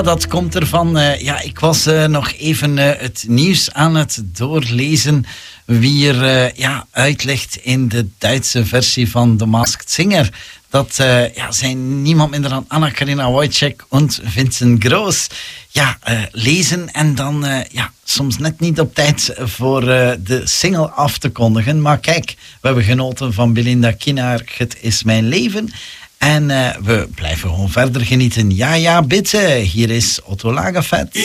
Dat komt ervan. Ik was nog even het nieuws aan het doorlezen. Wie er uitlegt in de Duitse versie van The Masked Singer. Dat zijn niemand minder dan Anna-Karina Wojcik en Vincent Gross. Lezen en dan soms net niet op tijd voor de single af te kondigen. Maar kijk, we hebben genoten van Belinda Kinaar, Het is mijn leven. En we blijven gewoon verder genieten. Ja, bitte. Hier is Otto Lagerfeld.